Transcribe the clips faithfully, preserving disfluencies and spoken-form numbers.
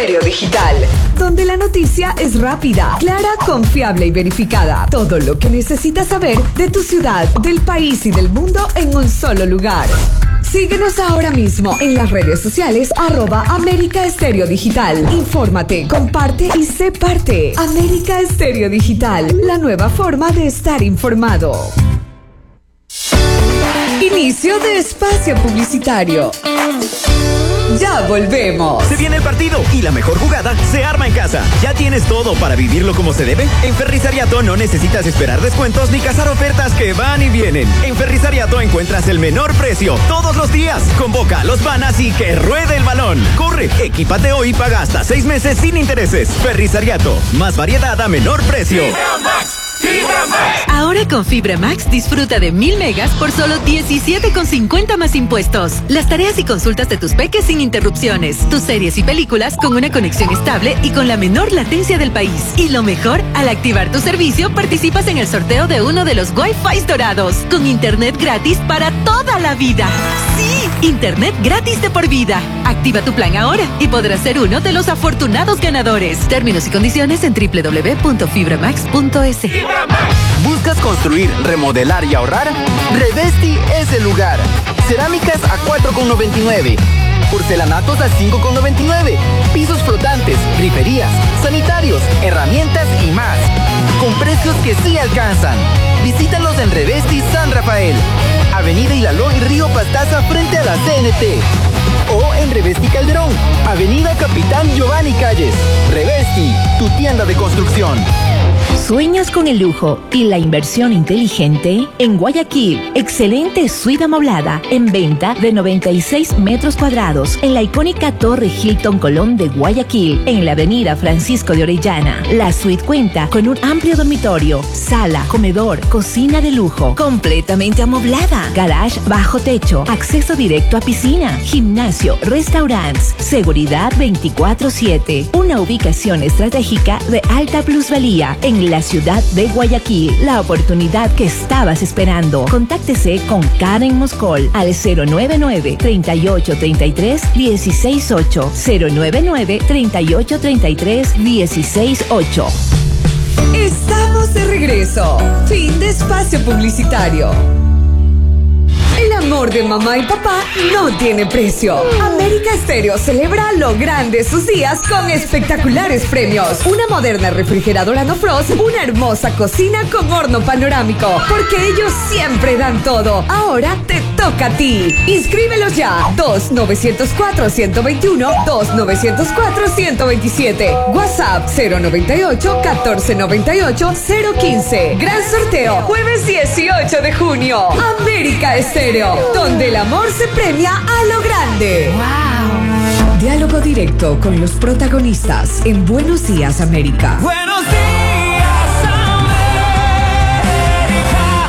Estéreo Digital, donde la noticia es rápida, clara, confiable y verificada. Todo lo que necesitas saber de tu ciudad, del país y del mundo en un solo lugar. Síguenos ahora mismo en las redes sociales arroba América Estéreo Digital. Infórmate, comparte y sé parte. América Estéreo Digital, la nueva forma de estar informado. Inicio de espacio publicitario. Ya volvemos. Se viene el partido y la mejor jugada se arma en casa. ¿Ya tienes todo para vivirlo como se debe? En Ferrisariato no necesitas esperar descuentos ni cazar ofertas que van y vienen. En Ferrisariato encuentras el menor precio todos los días. Convoca a los panas y que ruede el balón. Corre, equípate hoy y paga hasta seis meses sin intereses. Ferrisariato, más variedad a menor precio. Ahora con Fibra Max disfruta de mil megas por solo diecisiete con cincuenta más impuestos. Las tareas y consultas de tus peques sin interrupciones. Tus series y películas con una conexión estable y con la menor latencia del país. Y lo mejor, al activar tu servicio participas en el sorteo de uno de los Wi-Fi dorados con internet gratis para toda la vida. ¡Sí! Internet gratis de por vida. Activa tu plan ahora y podrás ser uno de los afortunados ganadores. Términos y condiciones en doble u doble u doble u punto fibra max punto es. ¿Buscas construir, remodelar y ahorrar? Revesti es el lugar. Cerámicas a cuatro con noventa y nueve. Porcelanatos a cinco con noventa y nueve. Pisos flotantes, griferías, sanitarios, herramientas y más. Con precios que sí alcanzan. Visítalos en Revesti San Rafael, Avenida Hilaló y Río Pastaza frente a la C N T. O en Revesti Calderón, Avenida Capitán Giovanni Calles. Revesti, tu tienda de construcción. ¿Sueñas con el lujo y la inversión inteligente? En Guayaquil, excelente suite amoblada en venta de noventa y seis metros cuadrados en la icónica Torre Hilton Colón de Guayaquil, en la avenida Francisco de Orellana. La suite cuenta con un amplio dormitorio, sala, comedor, cocina de lujo, completamente amoblada, garage bajo techo, acceso directo a piscina, gimnasio, restaurantes, seguridad veinticuatro siete. Una ubicación estratégica de alta plusvalía en la ciudad de Guayaquil. La oportunidad que estabas esperando. Contáctese con Karen Moscol al cero nueve nueve, treinta y ocho, treinta y tres, dieciséis ocho. cero nueve nueve, treinta y ocho, treinta y tres, dieciséis ocho. Estamos de regreso. Fin de espacio publicitario. El amor de mamá y papá no tiene precio. América Estéreo celebra lo grande sus días con espectaculares premios. Una moderna refrigeradora no frost, una hermosa cocina con horno panorámico. Porque ellos siempre dan todo. Ahora te toca a ti. Inscríbelos ya. dos nueve cero cuatro, uno dos uno, dos nueve cero cuatro, uno dos siete. WhatsApp cero noventa y ocho, catorce noventa y ocho, cero quince. Gran sorteo jueves dieciocho de junio. América Estéreo, donde el amor se premia a lo grande. ¡Wow! Diálogo directo con los protagonistas en Buenos Días, América. Buenos días, América.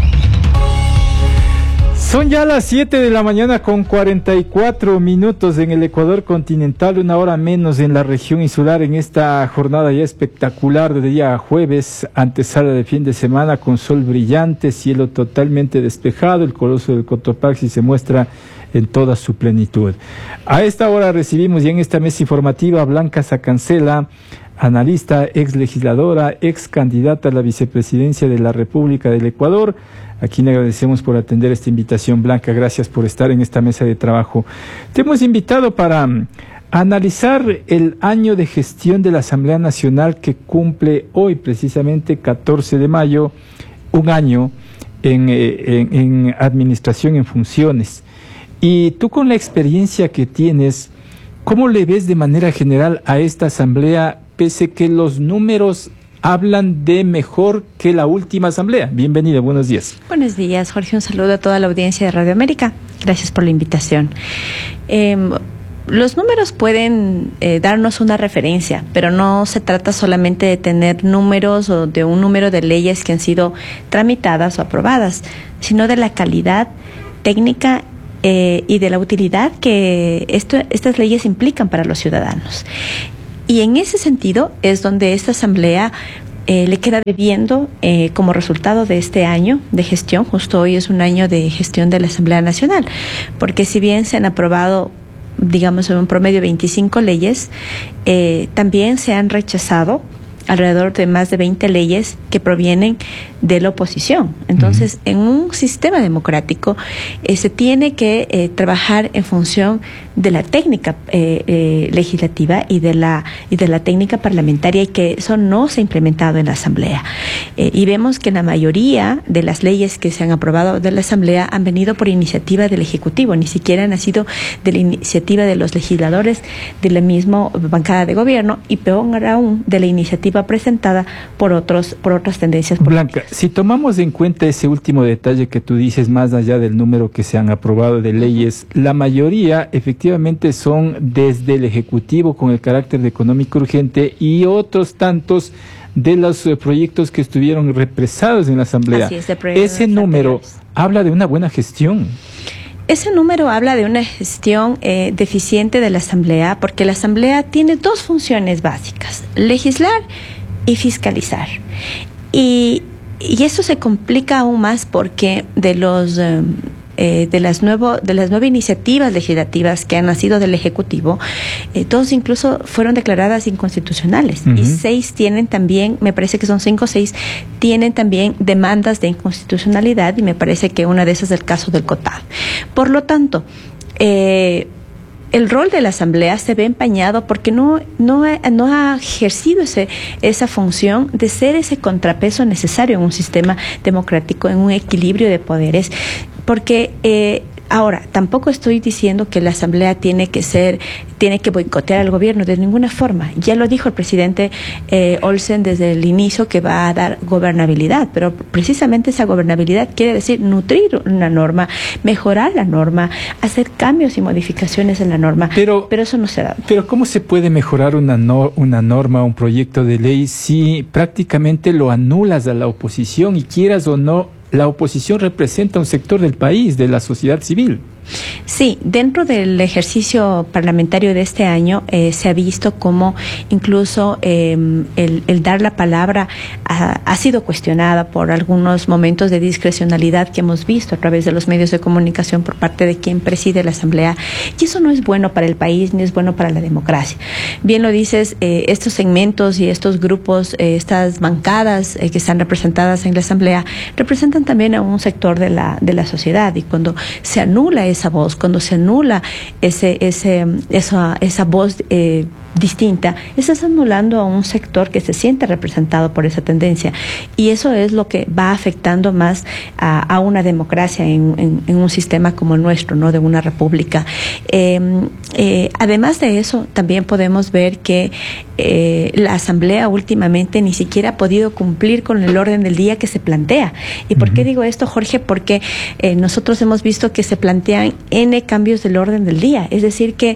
Son ya las siete de la mañana con cuarenta y cuatro minutos en el Ecuador continental, una hora menos en la región insular, en esta jornada ya espectacular de día jueves, antesala de fin de semana, con sol brillante, cielo totalmente despejado, el coloso del Cotopaxi se muestra en toda su plenitud. A esta hora recibimos ya en esta mesa informativa a Blanca Sacancela, analista, ex legisladora, ex candidata a la vicepresidencia de la República del Ecuador, a quien agradecemos por atender esta invitación. Blanca, gracias por estar en esta mesa de trabajo. Te hemos invitado para um, analizar el año de gestión de la Asamblea Nacional que cumple hoy, precisamente catorce de mayo, un año en, en, en administración en funciones. Y tú, con la experiencia que tienes, ¿cómo le ves de manera general a esta asamblea, pese que los números hablan de mejor que la última asamblea? Bienvenida, buenos días. Buenos días, Jorge, un saludo a toda la audiencia de Radio América. Gracias por la invitación. Eh, los números pueden eh, darnos una referencia, pero no se trata solamente de tener números o de un número de leyes que han sido tramitadas o aprobadas, sino de la calidad técnica Eh, y de la utilidad que esto, estas leyes implican para los ciudadanos. Y en ese sentido es donde esta asamblea eh, le queda debiendo eh, como resultado de este año de gestión. Justo hoy es un año de gestión de la Asamblea Nacional, porque si bien se han aprobado digamos, en un promedio veinticinco leyes, eh, también se han rechazado alrededor de más de veinte leyes que provienen de la oposición. Entonces, uh-huh. en un sistema democrático eh, se tiene que eh, trabajar en función de la técnica eh, eh, legislativa y de la y de la técnica parlamentaria, y que eso no se ha implementado en la Asamblea. Eh, y vemos que la mayoría de las leyes que se han aprobado de la Asamblea han venido por iniciativa del Ejecutivo, ni siquiera han nacido de la iniciativa de los legisladores de la misma bancada de gobierno, y peor aún, de la iniciativa presentada por otros por otras tendencias políticas. Blanca, si tomamos en cuenta ese último detalle que tú dices, más allá del número que se han aprobado de leyes, la mayoría efectivamente son desde el Ejecutivo con el carácter económico urgente, y otros tantos de los eh, proyectos que estuvieron represados en la Asamblea. Así es, de ese número anteriores. Habla de una buena gestión. Ese número habla de una gestión eh, deficiente de la Asamblea, porque la Asamblea tiene dos funciones básicas: legislar y fiscalizar. Y, y eso se complica aún más porque de los eh, eh, de las nuevo, de las nueve iniciativas legislativas que han nacido del Ejecutivo, eh, dos incluso fueron declaradas inconstitucionales. Uh-huh. Y seis tienen también, me parece que son cinco o seis, tienen también demandas de inconstitucionalidad, y me parece que una de esas es el caso del COTAD. Por lo tanto, eh, el rol de la Asamblea se ve empañado porque no no ha, no ha ejercido ese, esa función de ser ese contrapeso necesario en un sistema democrático, en un equilibrio de poderes, porque eh, ahora, tampoco estoy diciendo que la Asamblea tiene que ser, tiene que boicotear al gobierno de ninguna forma. Ya lo dijo el presidente eh, Olsen desde el inicio, que va a dar gobernabilidad, pero precisamente esa gobernabilidad quiere decir nutrir una norma, mejorar la norma, hacer cambios y modificaciones en la norma, pero, pero eso no se da. Pero ¿cómo se puede mejorar una, no, una norma, un proyecto de ley, si prácticamente lo anulas a la oposición, y quieras o no, la oposición representa un sector del país, de la sociedad civil? Sí, dentro del ejercicio parlamentario de este año eh, se ha visto cómo incluso eh, el, el dar la palabra ha, ha sido cuestionada por algunos momentos de discrecionalidad que hemos visto a través de los medios de comunicación por parte de quien preside la Asamblea, y eso no es bueno para el país ni es bueno para la democracia. Bien lo dices, eh, estos segmentos y estos grupos, eh, estas bancadas eh, que están representadas en la Asamblea representan también a un sector de la, de la sociedad, y cuando se anula esa voz, cuando se anula ese, ese, esa, esa voz eh, distinta, estás anulando a un sector que se siente representado por esa tendencia, y eso es lo que va afectando más a, a una democracia en, en, en un sistema como el nuestro, ¿no? De una república. Eh, eh, además de eso, también podemos ver que eh, la Asamblea últimamente ni siquiera ha podido cumplir con el orden del día que se plantea. ¿Y por qué digo esto, Jorge? Porque eh, nosotros hemos visto que se plantean N cambios del orden del día, es decir que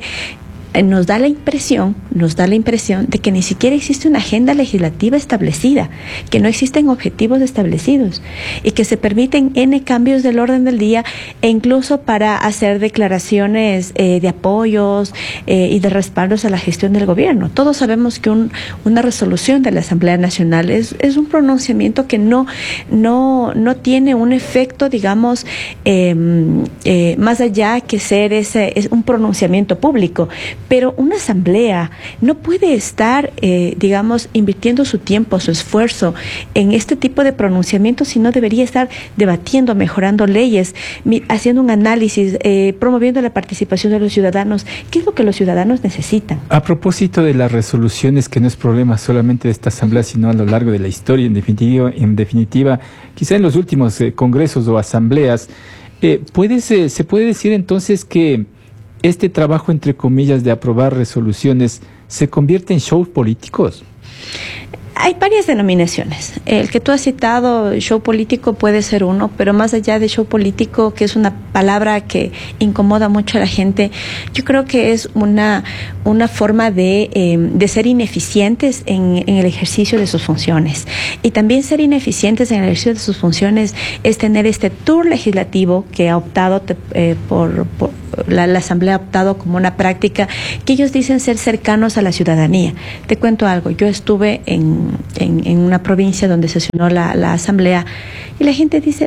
nos da la impresión, nos da la impresión de que ni siquiera existe una agenda legislativa establecida, que no existen objetivos establecidos, y que se permiten N cambios del orden del día, e incluso para hacer declaraciones eh, de apoyos eh, y de respaldos a la gestión del gobierno. Todos sabemos que un, una resolución de la Asamblea Nacional es, es un pronunciamiento que no, no, no tiene un efecto, digamos, eh, eh, más allá que ser ese, es un pronunciamiento público. Pero una asamblea no puede estar, eh, digamos, invirtiendo su tiempo, su esfuerzo en este tipo de pronunciamientos, sino debería estar debatiendo, mejorando leyes, mi, haciendo un análisis, eh, promoviendo la participación de los ciudadanos. ¿Qué es lo que los ciudadanos necesitan? A propósito de las resoluciones, que no es problema solamente de esta asamblea, sino a lo largo de la historia, en definitiva, en definitiva quizá en los últimos eh, congresos o asambleas, eh, ¿puedes, eh, ¿se puede decir entonces que este trabajo, entre comillas, de aprobar resoluciones se convierte en shows políticos? Hay varias denominaciones. El que tú has citado, show político, puede ser uno, pero más allá de show político, que es una palabra que incomoda mucho a la gente, yo creo que es una, una forma de, eh, de ser ineficientes en, en el ejercicio de sus funciones. Y también ser ineficientes en el ejercicio de sus funciones es tener este tour legislativo que ha optado eh, por, por la, la Asamblea ha optado como una práctica que ellos dicen ser cercanos a la ciudadanía. Te cuento algo, yo estuve en En, en una provincia donde sesionó la, la asamblea, y la gente dice,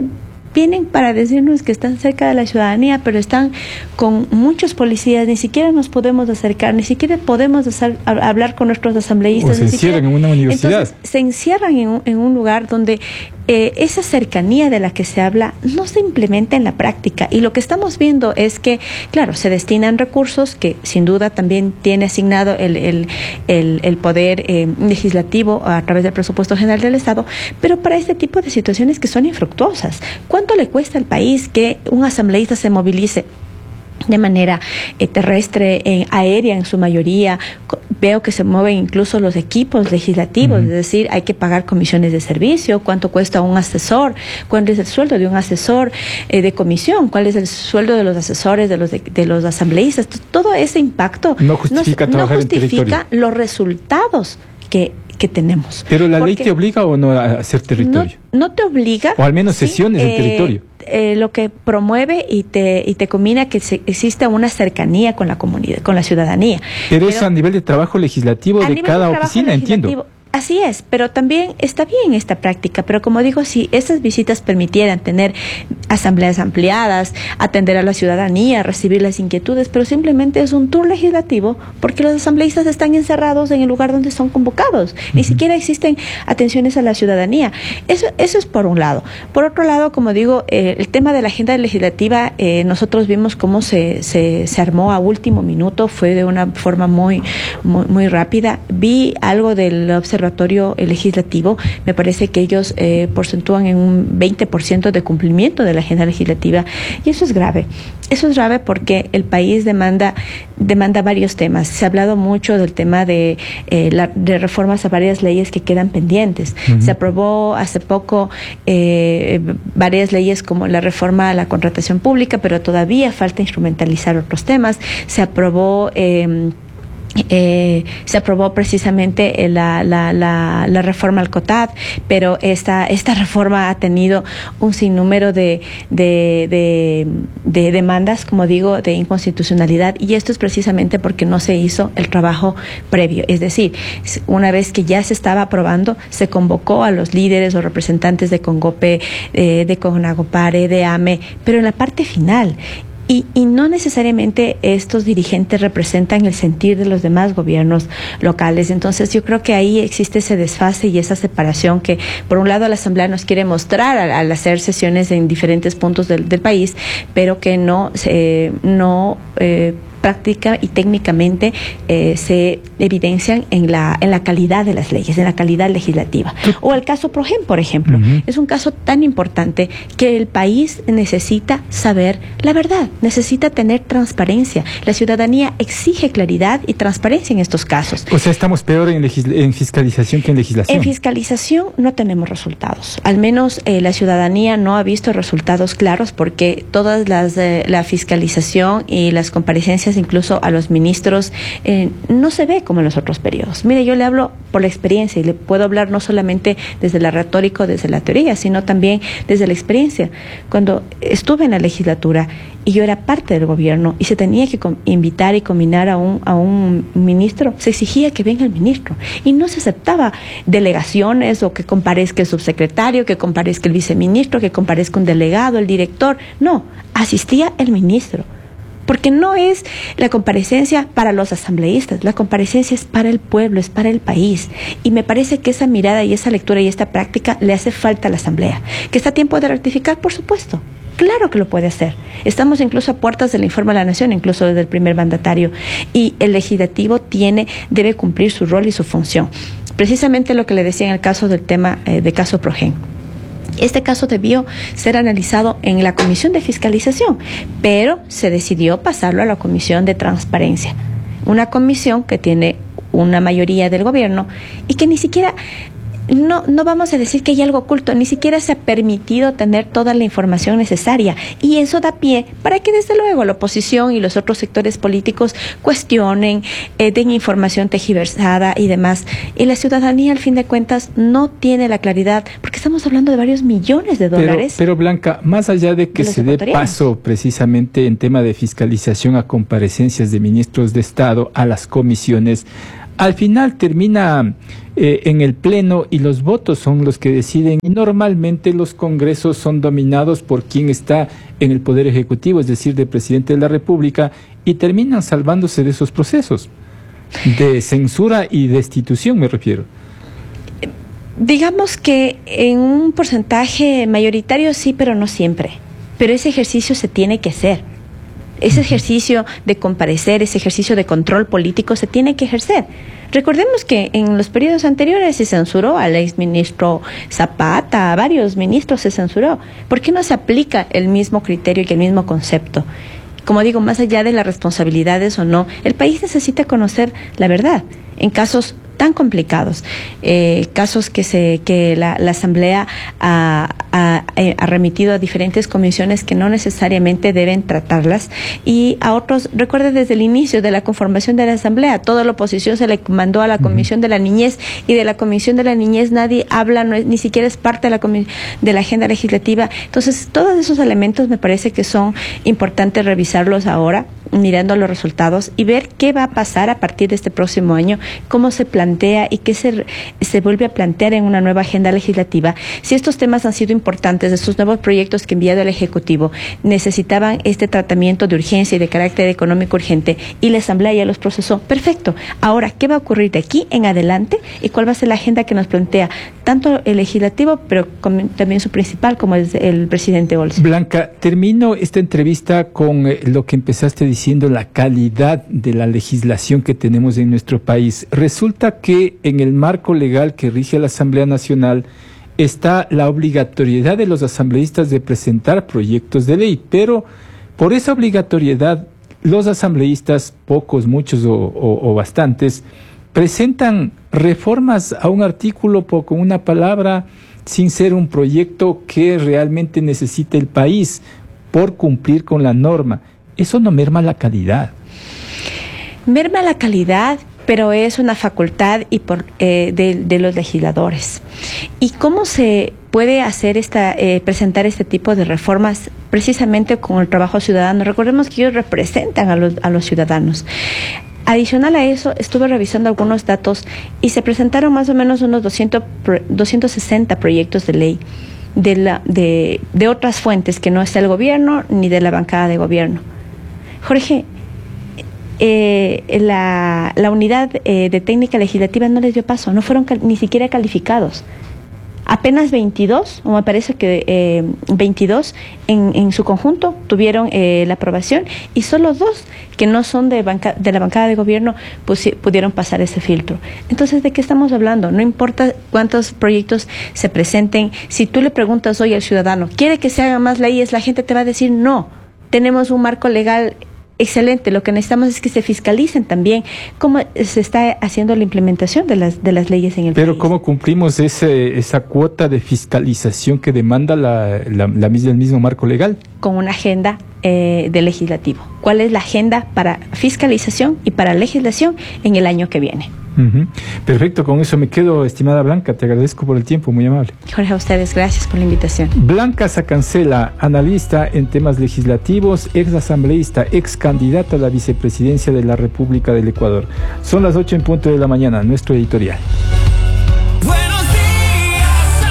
vienen para decirnos que están cerca de la ciudadanía, pero están con muchos policías, ni siquiera nos podemos acercar, ni siquiera podemos hacer, hablar con nuestros asambleístas. O se encierran en una universidad. Entonces, se encierran en un, en un lugar donde eh, esa cercanía de la que se habla no se implementa en la práctica. Y lo que estamos viendo es que, claro, se destinan recursos que sin duda también tiene asignado el, el, el, el poder eh, legislativo a través del presupuesto general del Estado, pero para este tipo de situaciones que son infructuosas. ¿Cuánto le cuesta al país que un asambleísta se movilice de manera eh, terrestre, eh, aérea en su mayoría? Veo que se mueven incluso los equipos legislativos, uh-huh. es decir, hay que pagar comisiones de servicio, cuánto cuesta un asesor, cuál es el sueldo de un asesor eh, de comisión, cuál es el sueldo de los asesores, de los de, de los asambleístas. Todo ese impacto no justifica, no, trabajar no justifica en los resultados que que tenemos. ¿Pero la Porque ley te obliga o no a hacer territorio? No, no te obliga. O al menos ¿sí? sesiones eh, en territorio. Eh, lo que promueve y te y te combina que se, exista una cercanía con la comunidad, con la ciudadanía. Pero, Pero eso a nivel de trabajo legislativo de cada oficina, entiendo. Así es, pero también está bien esta práctica, pero como digo, si estas visitas permitieran tener asambleas ampliadas, atender a la ciudadanía, recibir las inquietudes, pero simplemente es un tour legislativo porque los asambleístas están encerrados en el lugar donde son convocados, uh-huh. ni siquiera existen atenciones a la ciudadanía. Eso, eso es por un lado. Por otro lado, como digo, eh, el tema de la agenda legislativa, eh, nosotros vimos cómo se, se, se armó a último minuto, fue de una forma muy, muy, muy rápida. Vi algo del observatorio Observatorio Legislativo, me parece que ellos eh, porcentúan en un veinte por ciento de cumplimiento de la agenda legislativa, y eso es grave. Eso es grave porque el país demanda demanda varios temas. Se ha hablado mucho del tema de, eh, la, de reformas a varias leyes que quedan pendientes. Uh-huh. Se aprobó hace poco eh, varias leyes como la reforma a la contratación pública, pero todavía falta instrumentalizar otros temas. Se aprobó eh, Eh, se aprobó precisamente la, la, la, la reforma al COTAD, pero esta, esta reforma ha tenido un sinnúmero de, de, de, de demandas, como digo, de inconstitucionalidad, y esto es precisamente porque no se hizo el trabajo previo. Es decir, una vez que ya se estaba aprobando, se convocó a los líderes o representantes de CONGOPE, eh, de CONAGOPARE, de AME, pero en la parte final. Y, y no necesariamente estos dirigentes representan el sentir de los demás gobiernos locales. Entonces yo creo que ahí existe ese desfase y esa separación que, por un lado, la Asamblea nos quiere mostrar al, al hacer sesiones en diferentes puntos del, del país, pero que no, eh, no eh, práctica y técnicamente eh, se evidencian en la en la calidad de las leyes, en la calidad legislativa. O el caso Progen, por ejemplo, uh-huh. es un caso tan importante que el país necesita saber la verdad, necesita tener transparencia. La ciudadanía exige claridad y transparencia en estos casos. O sea, estamos peor en, legisl- en fiscalización que en legislación. En fiscalización no tenemos resultados. Al menos eh, la ciudadanía no ha visto resultados claros porque todas las eh, la fiscalización y las comparecencias incluso a los ministros, eh, no se ve como en los otros periodos. Mire, yo le hablo por la experiencia y le puedo hablar no solamente desde la retórica o desde la teoría, sino también desde la experiencia. Cuando estuve en la legislatura y yo era parte del gobierno y se tenía que com- invitar y combinar a un, a un ministro, se exigía que venga el ministro y no se aceptaba delegaciones o que comparezca el subsecretario, que comparezca el viceministro, que comparezca un delegado, el director. No, asistía el ministro. Porque no es la comparecencia para los asambleístas, la comparecencia es para el pueblo, es para el país. Y me parece que esa mirada y esa lectura y esta práctica le hace falta a la Asamblea. ¿Que está a tiempo de rectificar? Por supuesto. Claro que lo puede hacer. Estamos incluso a puertas del informe a la Nación, incluso desde el primer mandatario. Y el legislativo tiene, debe cumplir su rol y su función. Precisamente lo que le decía en el caso del tema eh, de caso Progen. Este caso debió ser analizado en la Comisión de Fiscalización, pero se decidió pasarlo a la Comisión de Transparencia. Una comisión que tiene una mayoría del gobierno y que ni siquiera... No, no vamos a decir que hay algo oculto, ni siquiera se ha permitido tener toda la información necesaria y eso da pie para que desde luego la oposición y los otros sectores políticos cuestionen, eh, den información tergiversada y demás. Y la ciudadanía al fin de cuentas no tiene la claridad porque estamos hablando de varios millones de dólares. Pero, pero Blanca, más allá de que de se dé paso precisamente en tema de fiscalización a comparecencias de ministros de Estado a las comisiones, al final termina eh, en el Pleno y los votos son los que deciden. Normalmente los congresos son dominados por quien está en el Poder Ejecutivo, es decir, del presidente de la República, y terminan salvándose de esos procesos de censura y destitución, me refiero. Digamos que en un porcentaje mayoritario sí, pero no siempre. Pero ese ejercicio se tiene que hacer. Ese ejercicio de comparecer, ese ejercicio de control político se tiene que ejercer. Recordemos que en los periodos anteriores se censuró al exministro Zapata, a varios ministros se censuró. ¿Por qué no se aplica el mismo criterio y el mismo concepto? Como digo, más allá de las responsabilidades o no, el país necesita conocer la verdad en casos tan complicados, eh, casos que se que la, la Asamblea ha, ha, ha remitido a diferentes comisiones que no necesariamente deben tratarlas, y a otros. Recuerde, desde el inicio de la conformación de la Asamblea, toda la oposición se le mandó a la Comisión de la Niñez, y de la Comisión de la Niñez nadie habla, no es, ni siquiera es parte de la, de la agenda legislativa. Entonces, todos esos elementos me parece que son importantes revisarlos ahora, mirando los resultados y ver qué va a pasar a partir de este próximo año, cómo se plantea y qué se, se vuelve a plantear en una nueva agenda legislativa. Si estos temas han sido importantes, estos nuevos proyectos que ha enviado el Ejecutivo necesitaban este tratamiento de urgencia y de carácter económico urgente, y la Asamblea ya los procesó, perfecto. Ahora, ¿qué va a ocurrir de aquí en adelante y cuál va a ser la agenda que nos plantea tanto el Legislativo, pero también su principal, como es el presidente Olsen? Blanca, termino esta entrevista con eh, lo que empezaste diciendo, la calidad de la legislación que tenemos en nuestro país. Resulta que en el marco legal que rige la Asamblea Nacional está la obligatoriedad de los asambleístas de presentar proyectos de ley, pero por esa obligatoriedad los asambleístas, pocos, muchos o, o, o bastantes, presentan reformas a un artículo por, con una palabra, sin ser un proyecto que realmente necesite el país por cumplir con la norma. Eso no merma la calidad. Merma la calidad, pero es una facultad y por, eh, de, de los legisladores. ¿Y cómo se puede hacer esta, eh, presentar este tipo de reformas? Precisamente con el trabajo ciudadano. Recordemos que ellos representan a los, a los ciudadanos. Adicional a eso, estuve revisando algunos datos y se presentaron más o menos unos doscientos, doscientos sesenta proyectos de ley de, la, de, de otras fuentes que no es del gobierno ni de la bancada de gobierno. Jorge, eh, la, la unidad eh, de técnica legislativa no les dio paso, no fueron cal, ni siquiera calificados. Apenas veintidós, o me parece que eh, veintidós en, en su conjunto tuvieron eh, la aprobación, y solo dos que no son de, banca, de la bancada de gobierno pues, pudieron pasar ese filtro. Entonces, ¿de qué estamos hablando? No importa cuántos proyectos se presenten, si tú le preguntas hoy al ciudadano, ¿quiere que se hagan más leyes? La gente te va a decir no. Tenemos un marco legal excelente, lo que necesitamos es que se fiscalicen también cómo se está haciendo la implementación de las de las leyes en el Pero país. ¿cómo cumplimos ese, esa cuota de fiscalización que demanda la, la, la, el mismo marco legal? Con una agenda eh, de legislativo. ¿Cuál es la agenda para fiscalización y para legislación en el año que viene? Uh-huh. Perfecto, con eso me quedo, estimada Blanca, te agradezco por el tiempo, muy amable. Jorge, a ustedes, gracias por la invitación. Blanca Sacancela, analista en temas legislativos, ex asambleísta, ex candidata a la vicepresidencia de la República del Ecuador. Son las ocho en punto de la mañana, nuestro editorial. Buenos días,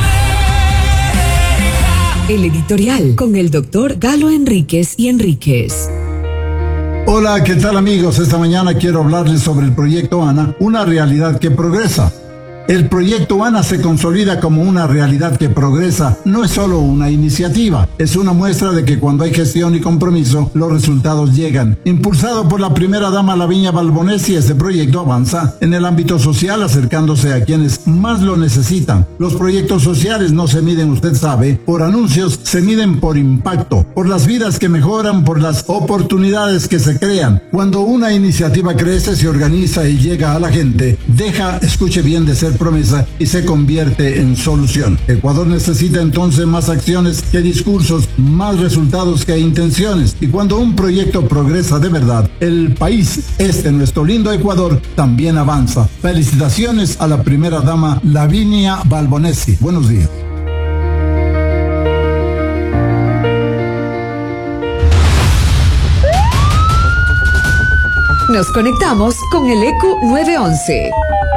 América. El editorial con el doctor Galo Enríquez y Enríquez. Hola, ¿qué tal amigos? Esta mañana quiero hablarles sobre el proyecto ANA, una realidad que progresa. El proyecto ANA se consolida como una realidad que progresa, no es solo una iniciativa, es una muestra de que cuando hay gestión y compromiso, los resultados llegan. Impulsado por la primera dama Lavinia Balbonesi, este proyecto avanza en el ámbito social, acercándose a quienes más lo necesitan. Los proyectos sociales no se miden, usted sabe, por anuncios, se miden por impacto, por las vidas que mejoran, por las oportunidades que se crean. Cuando una iniciativa crece, se organiza y llega a la gente, deja, escuche bien, de ser promesa y se convierte en solución. Ecuador necesita entonces más acciones que discursos, más resultados que intenciones. Y cuando un proyecto progresa de verdad, el país, este nuestro lindo Ecuador, también avanza. Felicitaciones a la primera dama Lavinia Balbonesi. Buenos días. Nos conectamos con el E Q nueve once.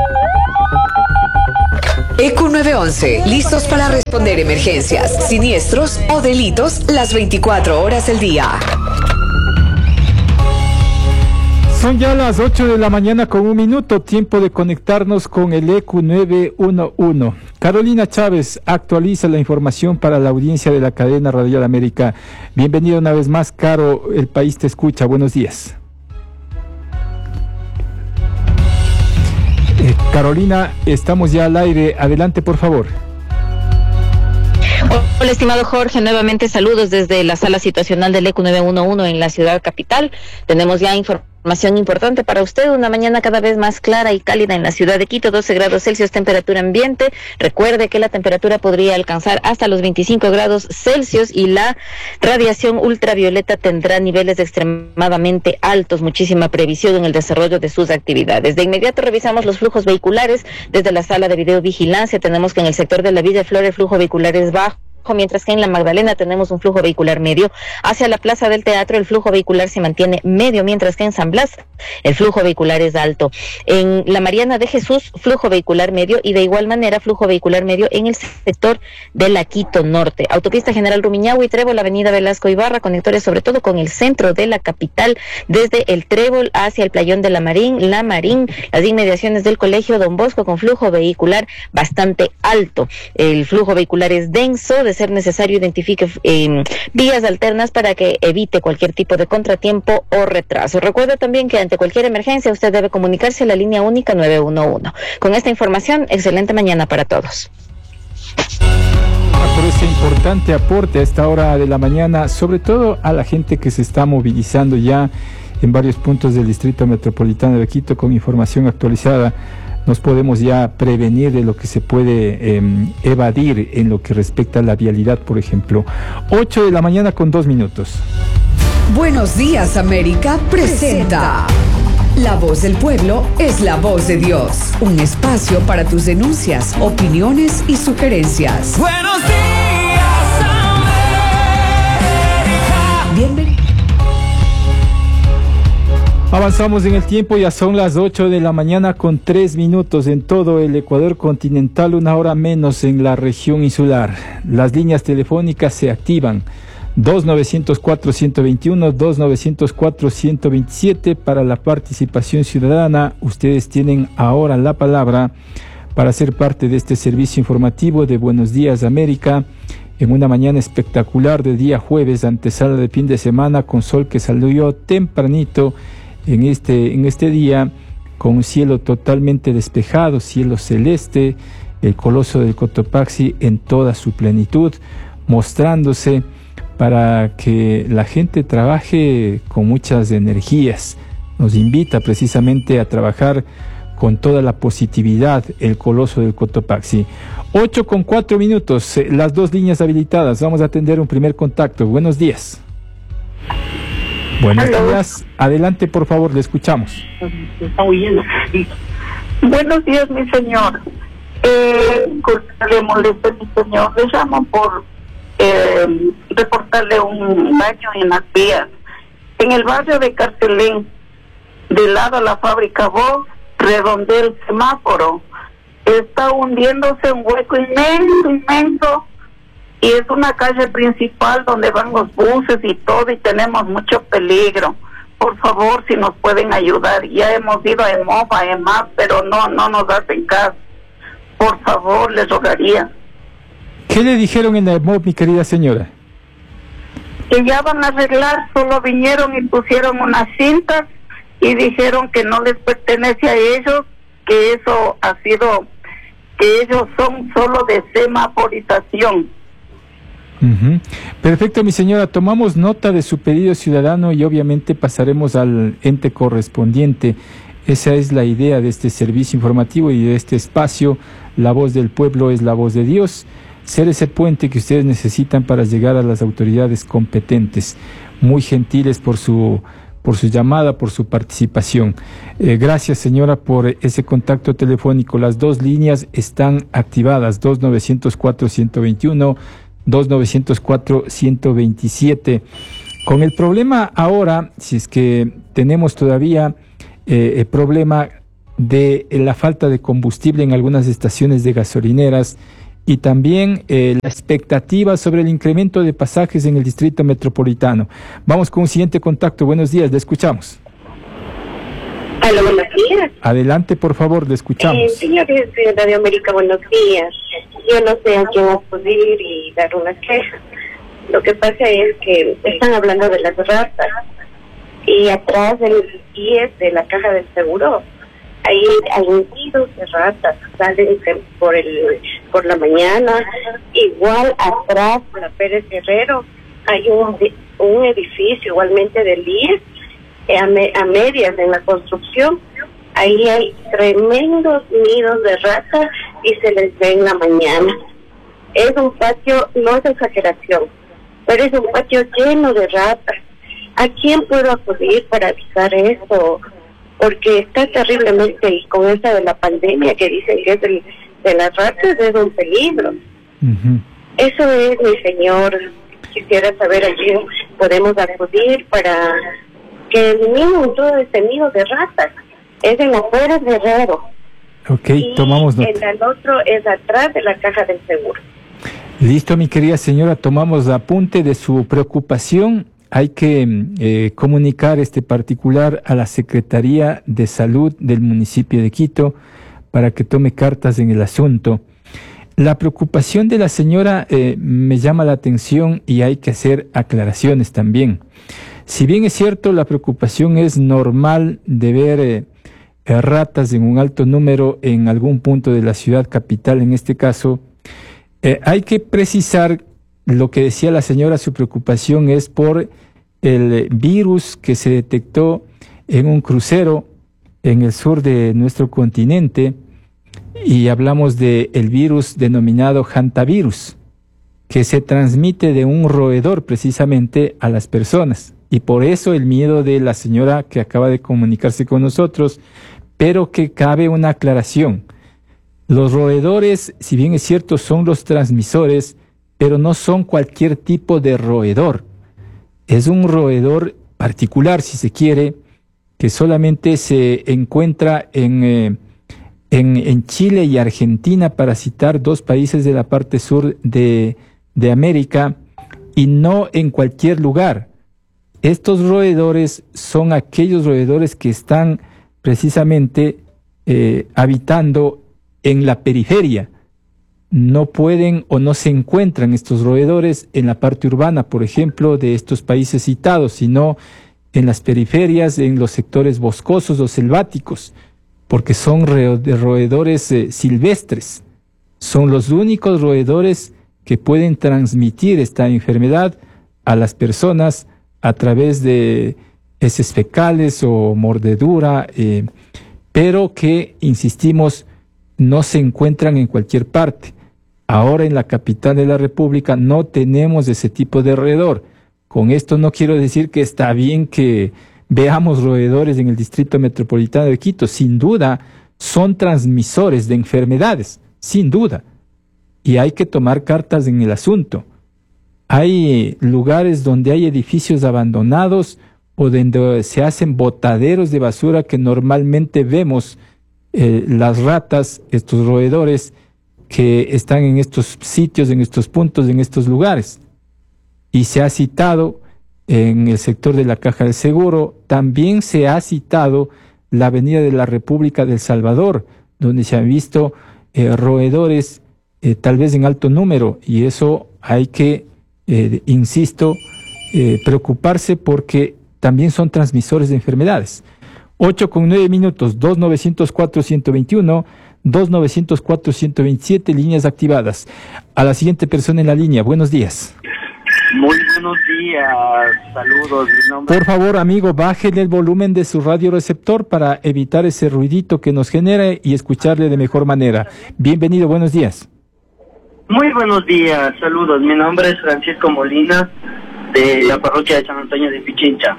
E Q nueve once, listos para responder emergencias, siniestros o delitos las veinticuatro horas del día. Son ya las ocho de la mañana con un minuto, tiempo de conectarnos con el E Q nueve once. Carolina Chávez actualiza la información para la audiencia de la cadena Radial América. Bienvenida una vez más, Caro, el país te escucha, buenos días. Eh, Carolina, estamos ya al aire, adelante por favor. Hola, estimado Jorge, nuevamente saludos desde la sala situacional del E Q nueve once en la ciudad capital. Tenemos ya información importante para usted, una mañana cada vez más clara y cálida en la ciudad de Quito, doce grados Celsius temperatura ambiente. Recuerde que la temperatura podría alcanzar hasta los veinticinco grados Celsius y la radiación ultravioleta tendrá niveles extremadamente altos. Muchísima previsión en el desarrollo de sus actividades. De inmediato revisamos los flujos vehiculares desde la sala de videovigilancia. Tenemos que en el sector de la Villa Flor el flujo vehicular es bajo, mientras que en la Magdalena tenemos un flujo vehicular medio. Hacia la Plaza del Teatro el flujo vehicular se mantiene medio, mientras que en San Blas el flujo vehicular es alto. En la Mariana de Jesús, flujo vehicular medio, y de igual manera flujo vehicular medio en el sector de la Quito Norte. Autopista General Rumiñahui, Trébol, Avenida Velasco Ibarra, conectores sobre todo con el centro de la capital, desde el Trébol hacia el Playón de la Marín, La Marín, las inmediaciones del Colegio Don Bosco con flujo vehicular bastante alto. El flujo vehicular es denso, de ser necesario identifique eh, vías alternas para que evite cualquier tipo de contratiempo o retraso. Recuerda también que ante cualquier emergencia usted debe comunicarse a la línea única nueve once. Con esta información, excelente mañana para todos. Por ese importante aporte a esta hora de la mañana, sobre todo a la gente que se está movilizando ya en varios puntos del Distrito Metropolitano de Quito con información actualizada. Nos podemos ya prevenir de lo que se puede eh, evadir en lo que respecta a la vialidad, por ejemplo. ocho de la mañana con dos minutos. Buenos días, América presenta La Voz del Pueblo es la voz de Dios. Un espacio para tus denuncias, opiniones y sugerencias. Buenos días, América. Bienvenido. Avanzamos en el tiempo, ya son las ocho de la mañana con tres minutos en todo el Ecuador continental, una hora menos en la región insular. Las líneas telefónicas se activan. dos nueve cero cuatro, uno dos uno, dos nueve cero cuatro, uno dos siete para la participación ciudadana. Ustedes tienen ahora la palabra para ser parte de este servicio informativo de Buenos Días América en una mañana espectacular de día jueves, antesala de fin de semana, con sol que salió tempranito en este, en este día, con un cielo totalmente despejado, cielo celeste, el coloso del Cotopaxi en toda su plenitud, mostrándose para que la gente trabaje con muchas energías. Nos invita precisamente a trabajar con toda la positividad el coloso del Cotopaxi. ocho con cuatro minutos, las dos líneas habilitadas. Vamos a atender un primer contacto. Buenos días. Buenos Hello. días. Adelante, por favor, le escuchamos. Está huyendo. Buenos días, mi señor. Eh, le molesta, mi señor. Le llamo por eh, reportarle un daño en las vías. En el barrio de Carcelén, del lado a la fábrica Vox, redondeé el semáforo. Está hundiéndose un hueco inmenso, inmenso. Y es una calle principal donde van los buses y todo, y tenemos mucho peligro. Por favor, si nos pueden ayudar. Ya hemos ido a EMOV, a EMAP, pero no, no nos hacen caso. Por favor, les rogaría. ¿Qué le dijeron en la EMOV, mi querida señora? Que ya van a arreglar, solo vinieron y pusieron unas cintas y dijeron que no les pertenece a ellos, que eso ha sido, que ellos son solo de semaforización. Uh-huh. Perfecto, mi señora, tomamos nota de su pedido ciudadano y obviamente pasaremos al ente correspondiente. Esa es la idea de este servicio informativo y de este espacio. La voz del pueblo es la voz de Dios. Ser ese puente que ustedes necesitan para llegar a las autoridades competentes. Muy gentiles por su por su llamada, por su participación. Eh, gracias, señora, por ese contacto telefónico. Las dos líneas están activadas, dos nueve cero cuatro, uno dos uno, dos nueve cero cuatro, uno dos siete. Con el problema ahora, si es que tenemos todavía eh, el problema de la falta de combustible en algunas estaciones de gasolineras y también eh, la expectativa sobre el incremento de pasajes en el distrito metropolitano. Vamos con un siguiente contacto. Buenos días, le escuchamos. Hola, buenos días. Adelante, por favor, le escuchamos. Eh, señores de Radio América, buenos días. Yo no sé a quién acudir y dar una queja. Lo que pasa es que están hablando de las ratas y atrás del diez de la caja del seguro ahí hay nidos de ratas, salen por el por la mañana. Igual atrás de la Pérez Guerrero hay un, un edificio igualmente del I E S a, me, a medias en la construcción. Ahí hay tremendos nidos de ratas y se les ve en la mañana. Es un patio, no es exageración, pero es un patio lleno de ratas. ¿A quién puedo acudir para avisar eso? Porque está terriblemente, y con esta de la pandemia que dicen que es el, de las ratas, es un peligro. Uh-huh. Eso es, mi señor. Quisiera saber a quién podemos acudir para que eliminen todo este nido de ratas. Es en la Pérez Guerrero. Ok, y tomamos nota. El, el otro es atrás de la caja del seguro. Listo, mi querida señora, tomamos apunte de su preocupación. Hay que eh, comunicar este particular a la Secretaría de Salud del municipio de Quito para que tome cartas en el asunto. La preocupación de la señora eh, me llama la atención y hay que hacer aclaraciones también. Si bien es cierto, la preocupación es normal de ver eh, ratas en un alto número en algún punto de la ciudad capital, en este caso, eh, hay que precisar. Lo que decía la señora, su preocupación es por el virus que se detectó en un crucero en el sur de nuestro continente, y hablamos de el virus denominado hantavirus, que se transmite de un roedor precisamente a las personas, y por eso el miedo de la señora que acaba de comunicarse con nosotros, pero que cabe una aclaración. Los roedores, si bien es cierto, son los transmisores, pero no son cualquier tipo de roedor. Es un roedor particular, si se quiere, que solamente se encuentra en, eh, en, en Chile y Argentina, para citar dos países de la parte sur de, de América, y no en cualquier lugar. Estos roedores son aquellos roedores que están precisamente eh, habitando en la periferia. No pueden o no se encuentran estos roedores en la parte urbana, por ejemplo, de estos países citados, sino en las periferias, en los sectores boscosos o selváticos, porque son roedores eh, silvestres. Son los únicos roedores que pueden transmitir esta enfermedad a las personas a través de heces fecales o mordedura, eh, pero que, insistimos, no se encuentran en cualquier parte. Ahora en la capital de la República no tenemos ese tipo de roedor. Con esto no quiero decir que está bien que veamos roedores en el distrito metropolitano de Quito. Sin duda son transmisores de enfermedades, sin duda. Y hay que tomar cartas en el asunto. Hay lugares donde hay edificios abandonados o donde se hacen botaderos de basura que normalmente vemos eh, las ratas, estos roedores, que están en estos sitios, en estos puntos, en estos lugares. Y se ha citado en el sector de la Caja del Seguro, también se ha citado la Avenida de la República del Salvador, donde se han visto eh, roedores eh, tal vez en alto número, y eso hay que, eh, insisto, eh, preocuparse, porque también son transmisores de enfermedades. ocho con nueve minutos, dos nueve cero cuatro, uno dos uno, dos nueve cero cuatro, uno dos siete, líneas activadas. A la siguiente persona en la línea, buenos días. Muy buenos días, saludos. Mi nombre... Por favor, amigo, bájele el volumen de su radioreceptor para evitar ese ruidito que nos genera y escucharle de mejor manera. Bienvenido, buenos días. Muy buenos días, saludos. Mi nombre es Francisco Molina, de la parroquia de San Antonio de Pichincha.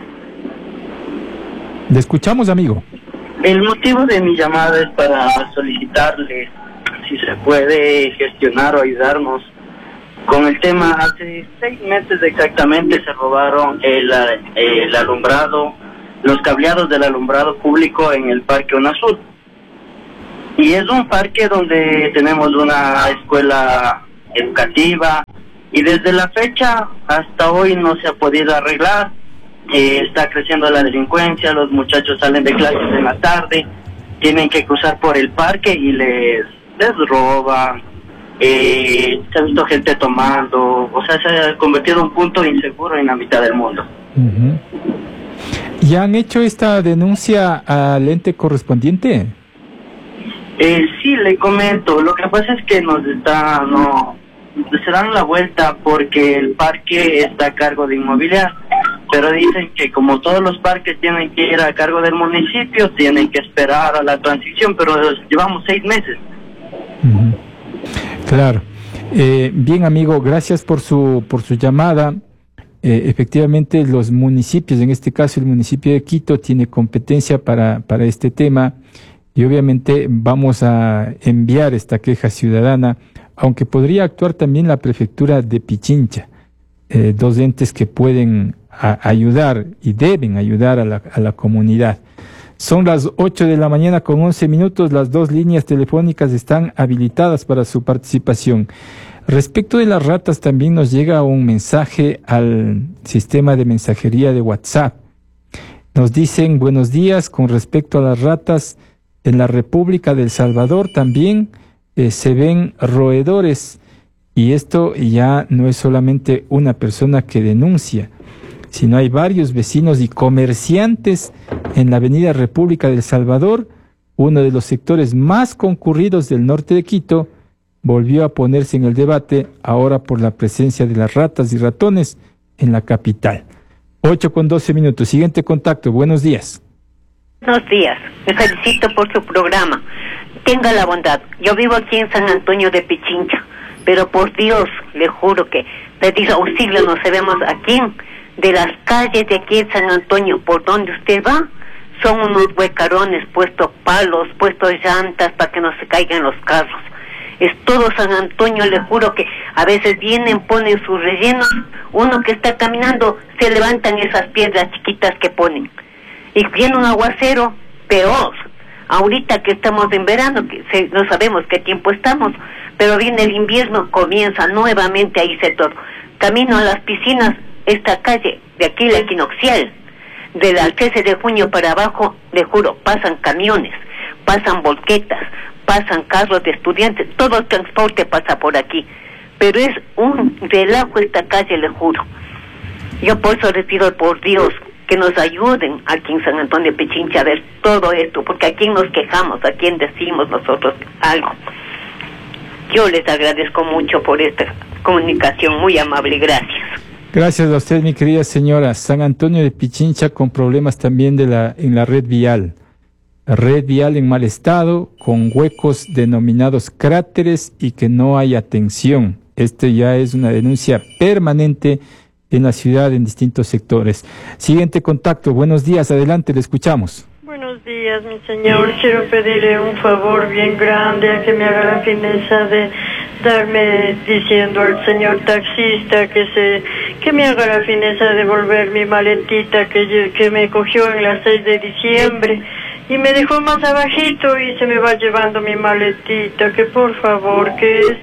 Le escuchamos, amigo. El motivo de mi llamada es para solicitarle si se puede gestionar o ayudarnos con el tema. Hace seis meses exactamente se robaron el, el alumbrado los cableados del alumbrado público en el Parque UNASUR. Y es un parque donde tenemos una escuela educativa y desde la fecha hasta hoy no se ha podido arreglar. Eh, está creciendo la delincuencia, los muchachos salen de clases en la tarde, tienen que cruzar por el parque y les, les roban. Eh, se ha visto gente tomando, o sea, se ha convertido en un punto inseguro en la mitad del mundo. Uh-huh. ¿Ya han hecho esta denuncia al ente correspondiente? Eh, sí, le comento. Lo que pasa es que nos está, no, se dan la vuelta porque el parque está a cargo de Inmobiliar, pero dicen que como todos los parques tienen que ir a cargo del municipio, tienen que esperar a la transición, pero llevamos seis meses. Uh-huh. Claro. Eh, bien, amigo, gracias por su por su llamada. Eh, efectivamente, los municipios, en este caso el municipio de Quito, tiene competencia para, para este tema. Y obviamente vamos a enviar esta queja ciudadana, aunque podría actuar también la prefectura de Pichincha, eh, dos entes que pueden a, ayudar y deben ayudar a la, a la comunidad. Son las ocho de la mañana con once minutos, las dos líneas telefónicas están habilitadas para su participación. Respecto de las ratas, también nos llega un mensaje al sistema de mensajería de WhatsApp. Nos dicen, buenos días, con respecto a las ratas, en la República del Salvador también eh, se ven roedores, y esto ya no es solamente una persona que denuncia, sino hay varios vecinos y comerciantes en la avenida República del Salvador, uno de los sectores más concurridos del norte de Quito, volvió a ponerse en el debate ahora por la presencia de las ratas y ratones en la capital. ocho con doce minutos. Siguiente contacto. Buenos días. Buenos días, me felicito por su programa. Tenga la bondad, yo vivo aquí en San Antonio de Pichincha, pero por Dios, le juro que pedir auxilio nos sabemos aquí, de las calles de aquí en San Antonio, por donde usted va, son unos huecarones, puestos palos, puestos llantas para que no se caigan los carros. Es todo San Antonio, le juro que a veces vienen, ponen sus rellenos, uno que está caminando, se levantan esas piedras chiquitas que ponen. Y viene un aguacero, peor. Ahorita que estamos en verano, que se, no sabemos qué tiempo estamos, pero viene el invierno, comienza nuevamente a irse todo. Camino a las piscinas, esta calle, de aquí la Equinoccial, del trece de junio para abajo, le juro, pasan camiones, pasan volquetas, pasan carros de estudiantes, todo el transporte pasa por aquí. Pero es un relajo esta calle, le juro. Yo por eso les pido, por Dios, que nos ayuden aquí en San Antonio de Pichincha a ver todo esto, porque a quién nos quejamos, a quién decimos nosotros algo. Yo les agradezco mucho por esta comunicación, muy amable, gracias. Gracias a usted, mi querida señora. San Antonio de Pichincha con problemas también de la en la red vial. Red vial en mal estado, con huecos denominados cráteres y que no hay atención. Esto ya es una denuncia permanente en la ciudad, en distintos sectores. Siguiente contacto. Buenos días, adelante, le escuchamos. Buenos días, mi señor. Quiero pedirle un favor bien grande, a que me haga la fineza de darme diciendo al señor taxista que se que me haga la fineza de devolver mi maletita que, yo, que me cogió en las seis de diciembre y me dejó más abajito y se me va llevando mi maletita, que por favor, que es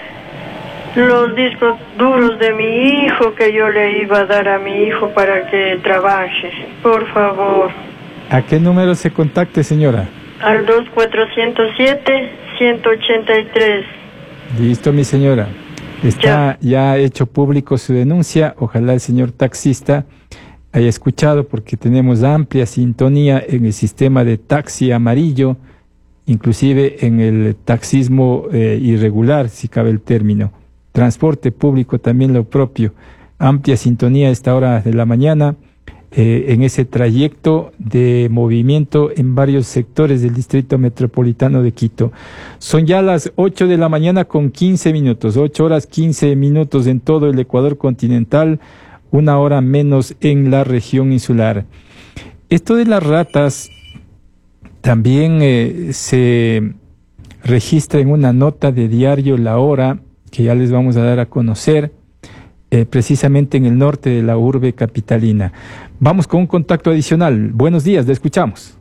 los discos duros de mi hijo que yo le iba a dar a mi hijo para que trabaje. Por favor. ¿A qué número se contacte, señora? Al dos cuatro cero siete, uno ocho tres. Listo, mi señora. Está ya. ya hecho público su denuncia. Ojalá el señor taxista haya escuchado, porque tenemos amplia sintonía en el sistema de taxi amarillo, inclusive en el taxismo eh, irregular, si cabe el término. Transporte público también lo propio. Amplia sintonía a esta hora de la mañana eh, en ese trayecto de movimiento en varios sectores del Distrito Metropolitano de Quito. Son ya las ocho de la mañana con quince minutos, ocho horas quince minutos en todo el Ecuador continental, una hora menos en la región insular. Esto de las ratas también eh, se registra en una nota de diario La Hora, que ya les vamos a dar a conocer. eh, precisamente en el norte de la urbe capitalina. Vamos con un contacto adicional. Buenos días, le escuchamos.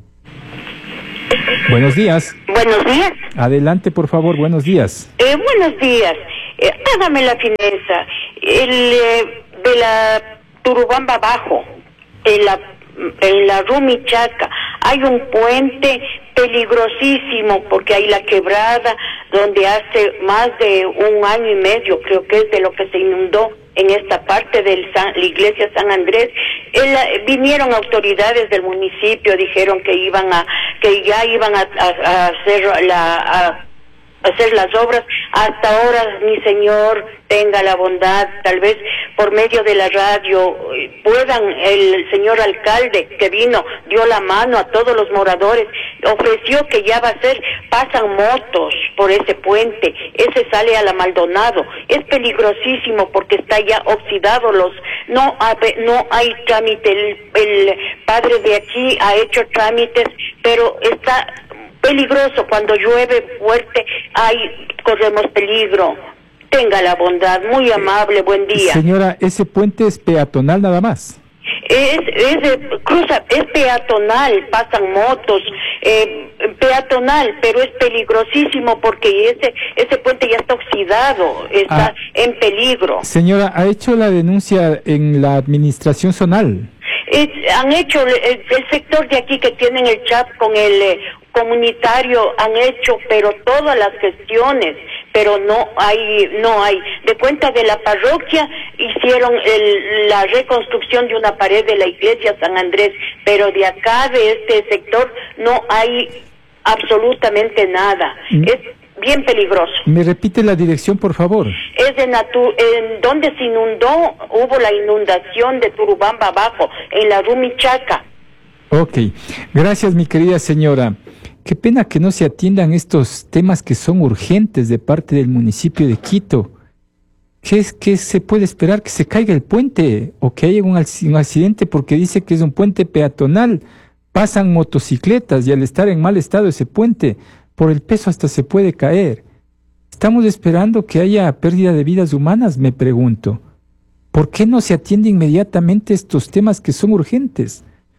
Buenos días. Buenos días. Adelante, por favor, buenos días. Eh, buenos días. Eh, hágame la fineza. El, eh, de la Turubamba Bajo, en la, en la Rumichaca, hay un puente peligrosísimo porque hay la quebrada donde hace más de un año y medio, creo que es de lo que se inundó en esta parte de la iglesia San Andrés. El, vinieron autoridades del municipio, dijeron que iban a, que ya iban a, a, a hacer la, a hacer las obras. Hasta ahora, mi señor, tenga la bondad, tal vez por medio de la radio puedan, el señor alcalde que vino, dio la mano a todos los moradores, ofreció que ya va a ser, pasan motos por ese puente, ese sale a la Maldonado, es peligrosísimo porque está ya oxidado, los, no, no hay trámite, el, el padre de aquí ha hecho trámites, pero está peligroso, cuando llueve fuerte, hay, corremos peligro. Tenga la bondad, muy amable, buen día. Señora, ese puente es peatonal nada más. Es, es de, cruza, es peatonal, pasan motos, eh, peatonal, pero es peligrosísimo porque ese ese puente ya está oxidado, está ah, en peligro. Señora, ¿ha hecho la denuncia en la administración zonal? Es, han hecho el, el sector de aquí que tienen el chat con el eh, comunitario, han hecho, pero todas las gestiones, pero no hay, no hay. De cuenta de la parroquia hicieron el, la reconstrucción de una pared de la iglesia San Andrés, pero de acá, de este sector, no hay absolutamente nada. Mm. Es bien peligroso. ¿Me repite la dirección, por favor? Es de Natu en donde se inundó, hubo la inundación de Turubamba Abajo, en la Rumichaca. Ok, gracias mi querida señora. Qué pena que no se atiendan estos temas que son urgentes de parte del municipio de Quito. ¿Qué, es, qué se puede esperar? ¿Que se caiga el puente o que haya un, un accidente porque dice que es un puente peatonal? Pasan motocicletas y al estar en mal estado ese puente, por el peso hasta se puede caer. ¿Estamos esperando que haya pérdida de vidas humanas? Me pregunto. ¿Por qué no se atiende inmediatamente estos temas que son urgentes?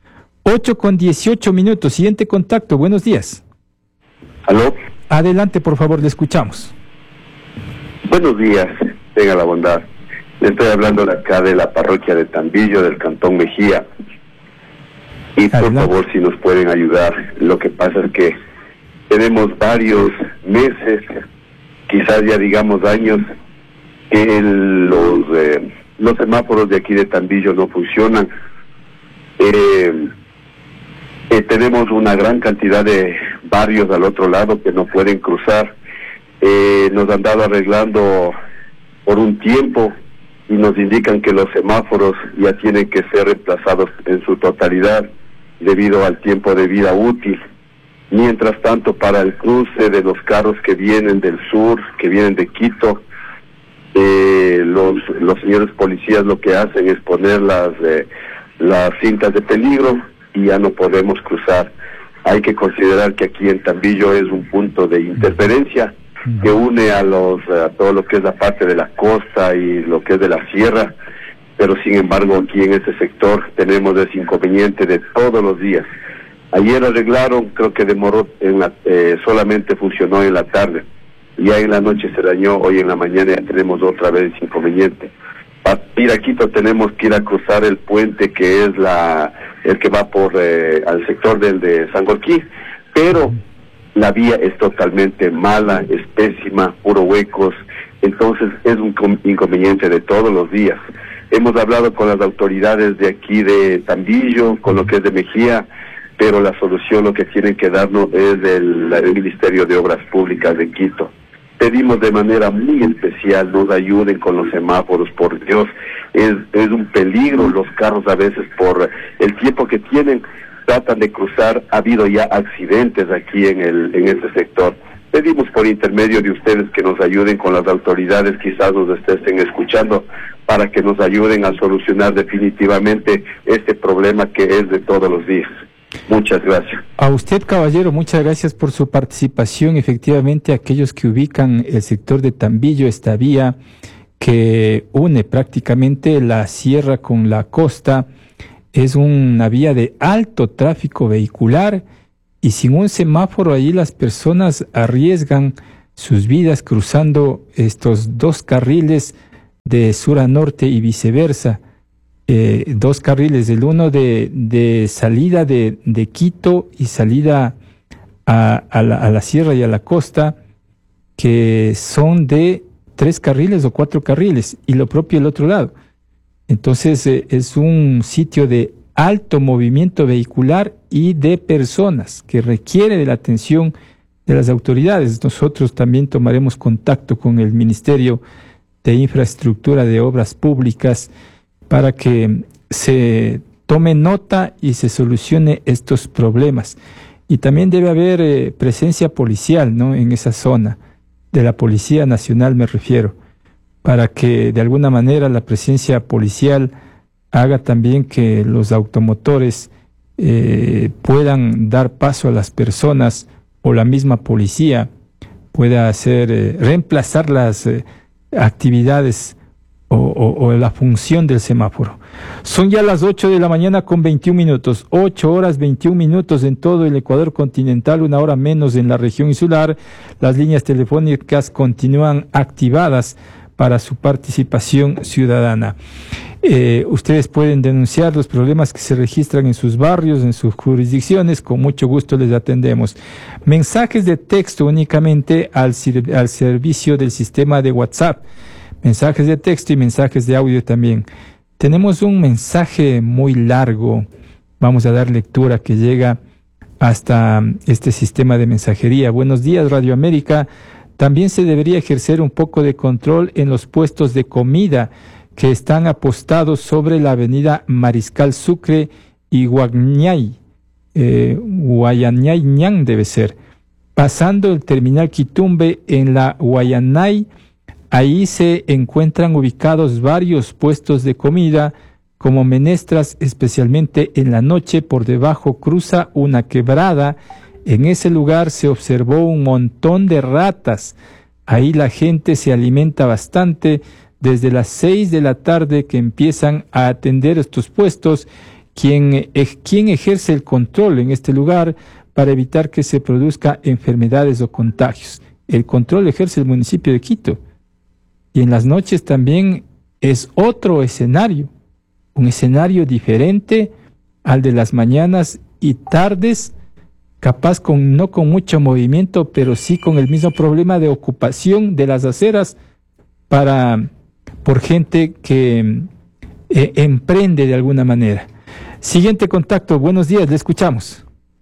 ocho con dieciocho minutos. Siguiente contacto. Buenos días. ¿Aló? Adelante, por favor, le escuchamos. Buenos días. Tenga la bondad. Le estoy hablando de acá de la parroquia de Tambillo, del Cantón Mejía. Y por Adelante. favor, si nos pueden ayudar. Lo que pasa es que tenemos varios meses, quizás ya digamos años, que el, los, eh, los semáforos de aquí de Tambillo no funcionan. Eh, Eh, tenemos una gran cantidad de barrios al otro lado que no pueden cruzar. Eh, nos han dado arreglando por un tiempo y nos indican que los semáforos ya tienen que ser reemplazados en su totalidad debido al tiempo de vida útil. Mientras tanto, para el cruce de los carros que vienen del sur, que vienen de Quito, eh, los, los señores policías lo que hacen es poner las, eh, las cintas de peligro y ya no podemos cruzar. Hay que considerar que aquí en Tambillo es un punto de interferencia que une a los a todo lo que es la parte de la costa y lo que es de la sierra, pero sin embargo aquí en este sector tenemos ese inconveniente de todos los días. Ayer arreglaron, creo que demoró, en la, eh, solamente funcionó en la tarde, ya en la noche se dañó, hoy en la mañana ya tenemos otra vez inconveniente. Para ir a Quito tenemos que ir a cruzar el puente que es la el que va por eh, al sector del de San Gorquí, pero la vía es totalmente mala, es pésima, puro huecos, entonces es un inconveniente de todos los días. Hemos hablado con las autoridades de aquí de Tambillo, con lo que es de Mejía, pero la solución lo que tienen que darnos es el, el Ministerio de Obras Públicas de Quito. Pedimos de manera muy especial, nos ayuden con los semáforos, por Dios, es, es un peligro, los carros a veces por el tiempo que tienen, tratan de cruzar, ha habido ya accidentes aquí en el en este sector. Pedimos por intermedio de ustedes que nos ayuden con las autoridades, quizás nos estén escuchando, para que nos ayuden a solucionar definitivamente este problema que es de todos los días. Muchas gracias. A usted, caballero, muchas gracias por su participación. Efectivamente, aquellos que ubican el sector de Tambillo, esta vía que une prácticamente la sierra con la costa. Es una vía de alto tráfico vehicular y sin un semáforo allí las personas arriesgan sus vidas cruzando estos dos carriles de sur a norte y viceversa. Eh, dos carriles, el uno de, de salida de, de Quito y salida a, a, la, a la sierra y a la costa, que son de tres carriles o cuatro carriles, y lo propio el otro lado. Entonces eh, es un sitio de alto movimiento vehicular y de personas que requiere de la atención de las autoridades. Nosotros también tomaremos contacto con el Ministerio de Infraestructura de Obras Públicas para que se tome nota y se solucione estos problemas. Y también debe haber eh, presencia policial, ¿no?, en esa zona, de la Policía Nacional me refiero, para que de alguna manera la presencia policial haga también que los automotores eh, puedan dar paso a las personas, o la misma policía pueda hacer, eh, reemplazar las eh, actividades o, o, o la función del semáforo. Son ya las ocho de la mañana con veintiún minutos, ocho horas veintiún minutos en todo el Ecuador continental, una hora menos en la región insular. Las líneas telefónicas continúan activadas para su participación ciudadana. Eh, ustedes pueden denunciar los problemas que se registran en sus barrios, en sus jurisdicciones, con mucho gusto les atendemos. Mensajes de texto únicamente al, al servicio del sistema de WhatsApp. Mensajes de texto y mensajes de audio también. Tenemos un mensaje muy largo, vamos a dar lectura, que llega hasta este sistema de mensajería. Buenos días, Radio América. También se debería ejercer un poco de control en los puestos de comida que están apostados sobre la avenida Mariscal Sucre y Guañay, eh, Guayanay Ñan debe ser. Pasando el terminal Quitumbe en la Guayanay, ahí se encuentran ubicados varios puestos de comida, como menestras, especialmente en la noche. Por debajo cruza una quebrada. En ese lugar se observó un montón de ratas. Ahí la gente se alimenta bastante. Desde las seis de la tarde que empiezan a atender estos puestos, quien, quien ejerce el control en este lugar para evitar que se produzcan enfermedades o contagios. El control ejerce el municipio de Quito. Y en las noches también es otro escenario, un escenario diferente al de las mañanas y tardes, capaz con no con mucho movimiento, pero sí con el mismo problema de ocupación de las aceras para por gente que eh, emprende de alguna manera. Siguiente contacto, buenos días, le escuchamos.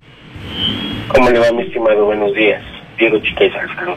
¿Cómo le va, mi estimado? Buenos días. Diego Chiqueza, le saluda.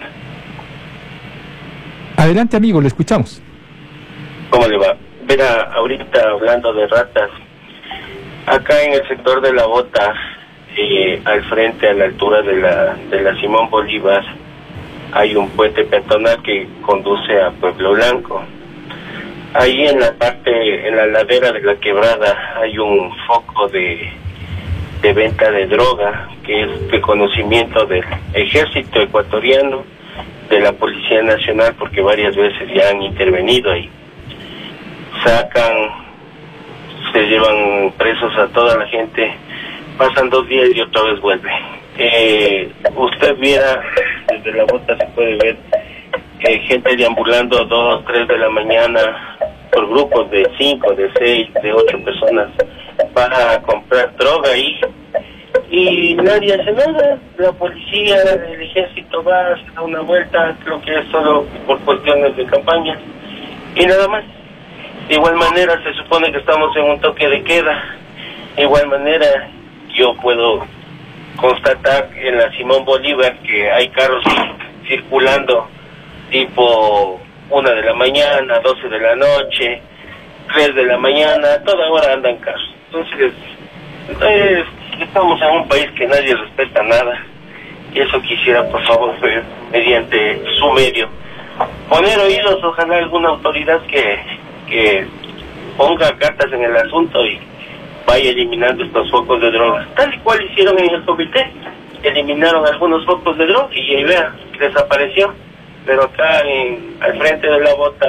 Adelante, amigo, le escuchamos. ¿Cómo le va? Verá, ahorita hablando de ratas, acá en el sector de La Bota, eh, al frente, a la altura de la, de la Simón Bolívar, hay un puente peatonal que conduce a Pueblo Blanco. Ahí en la parte, en la ladera de la quebrada, hay un foco de, de venta de droga, que es de conocimiento del ejército ecuatoriano, de la Policía Nacional, porque varias veces ya han intervenido ahí. Sacan, se llevan presos a toda la gente, pasan dos días y otra vez vuelve. Eh, usted viera, desde La Bota se puede ver eh, gente deambulando dos, tres de la mañana, por grupos de cinco, de seis, de ocho personas, para comprar droga ahí. Y nadie hace nada. La policía, el ejército va, se da una vuelta, creo que es solo por cuestiones de campaña, y nada más. De igual manera se supone que estamos en un toque de queda. De igual manera yo puedo constatar en la Simón Bolívar que hay carros circulando tipo una de la mañana, doce de la noche, tres de la mañana, a toda hora andan carros. Entonces, eh, estamos en un país que nadie respeta nada, y eso quisiera, por favor, mediante su medio, poner oídos, ojalá alguna autoridad que, que ponga cartas en el asunto y vaya eliminando estos focos de droga, tal y cual hicieron en el comité. Eliminaron algunos focos de droga y ahí vea, desapareció. Pero acá en, al frente de La Bota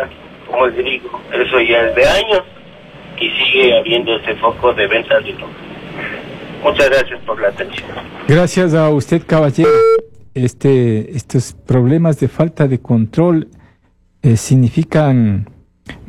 como les digo, eso ya es de años y sigue habiendo ese foco de ventas de drogas. Muchas gracias por la atención. Gracias a usted, caballero. Este, estos problemas de falta de control eh, significan